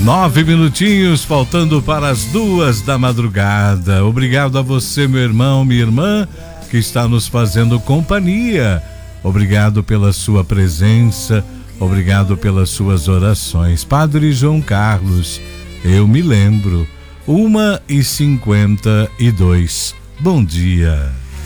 9 minutinhos, faltando para as 2 da madrugada. Obrigado a você, meu irmão, minha irmã, que está nos fazendo companhia. Obrigado pela sua presença, obrigado pelas suas orações. Padre João Carlos, eu me lembro, 1h52. Bom dia.